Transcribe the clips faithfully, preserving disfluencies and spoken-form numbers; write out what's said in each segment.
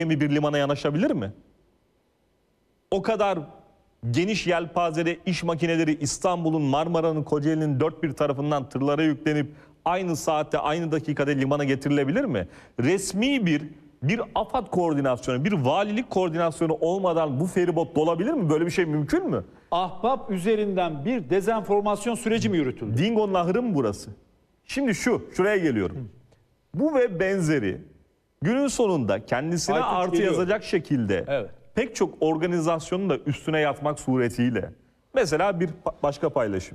bir limana yanaşabilir mi? O kadar geniş yelpazede iş makineleri İstanbul'un, Marmara'nın, Kocaeli'nin dört bir tarafından tırlara yüklenip aynı saatte, aynı dakikada limana getirilebilir mi? Resmi bir bir AFAD koordinasyonu, bir valilik koordinasyonu olmadan bu feribot dolabilir mi? Böyle bir şey mümkün mü? Ahbap üzerinden bir dezenformasyon süreci mi yürütüldü? Dingo'nun ahırı mı burası? Şimdi şu, şuraya geliyorum. Hı. Bu ve benzeri günün sonunda kendisine Aytunç artı geliyor. yazacak şekilde evet. pek çok organizasyonun da üstüne yatmak suretiyle. Mesela bir başka paylaşım.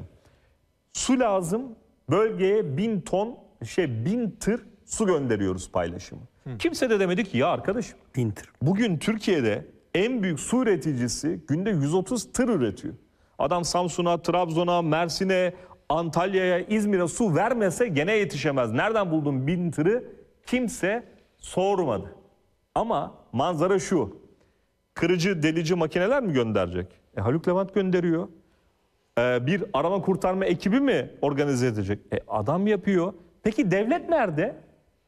Su lazım, bölgeye bin ton, şey bin tır su gönderiyoruz paylaşımı. Hı. Kimse de demedi ki ya arkadaşım. Bin tır. Bugün Türkiye'de en büyük su üreticisi günde yüz otuz tır üretiyor. Adam Samsun'a, Trabzon'a, Mersin'e, Antalya'ya, İzmir'e su vermese gene yetişemez. Nereden buldun bin tırı? Kimse sormadı. Ama manzara şu. Kırıcı, delici makineler mi gönderecek? E, Haluk Levent gönderiyor. E, bir arama kurtarma ekibi mi organize edecek? E, adam yapıyor. Peki devlet nerede?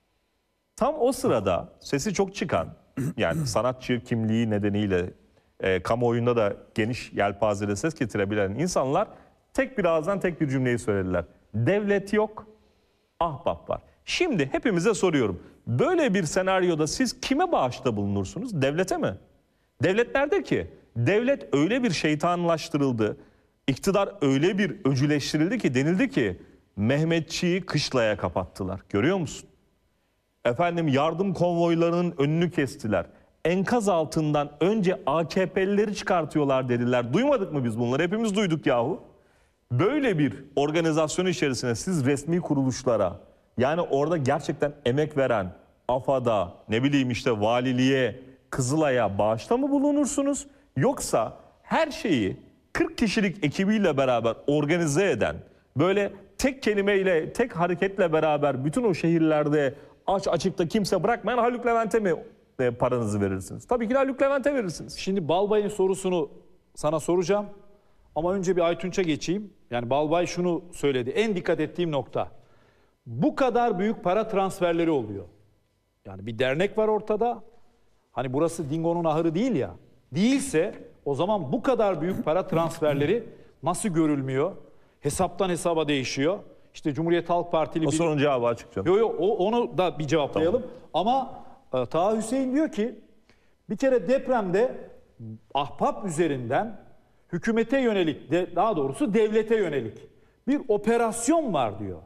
Tam o sırada sesi çok çıkan, yani sanatçı kimliği nedeniyle e, kamuoyunda da geniş yelpazede ses getirebilen insanlar tek bir ağızdan tek bir cümleyi söylediler. Devlet yok, ahbap var. Şimdi hepimize soruyorum. Böyle bir senaryoda siz kime bağışta bulunursunuz? Devlete mi? Devlet nerede ki? Devlet öyle bir şeytanlaştırıldı. İktidar öyle bir öcüleştirildi ki denildi ki Mehmetçiği kışlaya kapattılar. Görüyor musun? Efendim yardım konvoylarının önünü kestiler. Enkaz altından önce A K P'lileri çıkartıyorlar dediler. Duymadık mı biz bunları? Hepimiz duyduk yahu. Böyle bir organizasyon içerisine siz resmi kuruluşlara, yani orada gerçekten emek veren AFAD'a, ne bileyim işte valiliğe, Kızılay'a bağışta mı bulunursunuz? Yoksa her şeyi kırk kişilik ekibiyle beraber organize eden, böyle tek kelimeyle, tek hareketle beraber bütün o şehirlerde aç açıkta kimse bırakmayan Haluk Levent'e mi paranızı verirsiniz? Tabii ki de Haluk Levent'e verirsiniz. Şimdi Balbay'ın sorusunu sana soracağım. Ama önce bir Aytunç'a geçeyim. Yani Balbay şunu söyledi. En dikkat ettiğim nokta. Bu kadar büyük para transferleri oluyor. Yani bir dernek var ortada. Hani burası Dingo'nun ahırı değil ya. Değilse o zaman bu kadar büyük para transferleri nasıl görülmüyor? Hesaptan hesaba değişiyor. İşte Cumhuriyet Halk Partili... O bir... sorunun cevabı açık canım. Yok yok onu da bir cevaplayalım. Tamam. Ama e, Taha Hüseyin diyor ki bir kere depremde ahbap üzerinden hükümete yönelik, de, daha doğrusu devlete yönelik bir operasyon var diyor.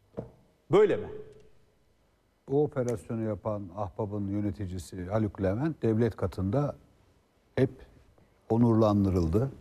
Böyle mi? O operasyonu yapan ahbabın yöneticisi Haluk Levent devlet katında hep onurlandırıldı,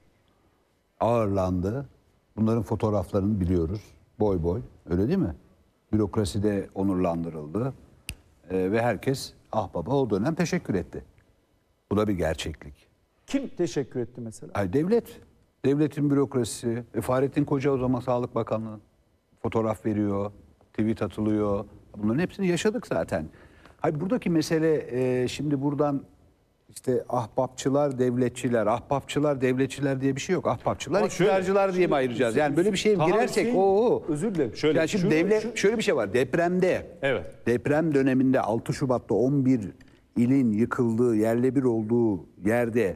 ağırlandı. Bunların fotoğraflarını biliyoruz. Boy boy, öyle değil mi? Bürokraside onurlandırıldı ee, ve herkes ahbaba o dönem teşekkür etti. Bu da bir gerçeklik. Kim teşekkür etti mesela? Ay devlet, devletin bürokrasisi. E, Fahrettin Koca o zaman Sağlık Bakanlığı fotoğraf veriyor, tweet atılıyor. Bunların hepsini yaşadık zaten. Hayır, buradaki mesele e, şimdi buradan işte ahbapçılar, devletçiler, ahbapçılar, devletçiler diye bir şey yok. Ahbapçılar, iktidarcılar diye mi ayıracağız? Yani böyle bir şeye girersek o özür dilerim. Şöyle, yani şimdi şunu, devlet şu, şöyle bir şey var. Depremde. Evet. Deprem döneminde altı Şubat'ta on bir ilin yıkıldığı, yerle bir olduğu yerde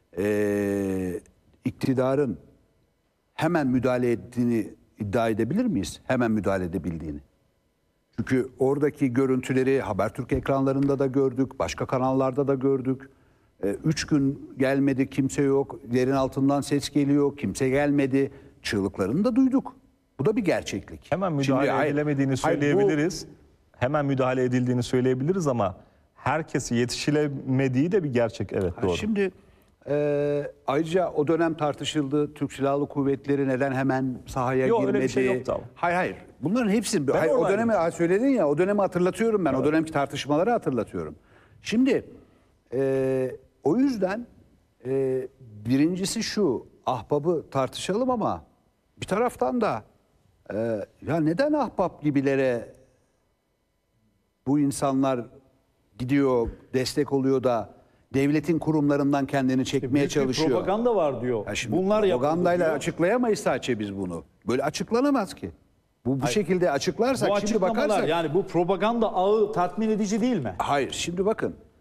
e, iktidarın hemen müdahale ettiğini iddia edebilir miyiz? Hemen müdahale edebildiğini. Çünkü oradaki görüntüleri Habertürk ekranlarında da gördük, başka kanallarda da gördük. Ee, üç gün gelmedi, kimse yok, yerin altından ses geliyor, kimse gelmedi. Çığlıklarını da duyduk. Bu da bir gerçeklik. Hemen müdahale Şimdi, edilemediğini hayır, söyleyebiliriz. Bu... Hemen müdahale edildiğini söyleyebiliriz ama herkesi yetişilemediği de bir gerçek. Evet, doğru. Şimdi e, ayrıca o dönem tartışıldı. Türk Silahlı Kuvvetleri neden hemen sahaya Yok, girmedi? öyle bir şey yoktu ama. Hayır hayır. Bunların hepsini hayır, o dönemi söyledin ya, o dönemi hatırlatıyorum ben. Evet. O dönemki tartışmaları hatırlatıyorum. Şimdi e, o yüzden e, birincisi şu, ahbabı tartışalım ama bir taraftan da e, ya neden ahbap gibilere bu insanlar gidiyor, destek oluyor da devletin kurumlarından kendini çekmeye işte çalışıyor. Propaganda var diyor. Bunlar propagandayla açıklayamayız sadece biz bunu. Böyle açıklanamaz ki. Bu bu Hayır. şekilde açıklarsak bu şimdi bakarsak yani bu propaganda ağı tatmin edici değil mi? hayır şimdi bakın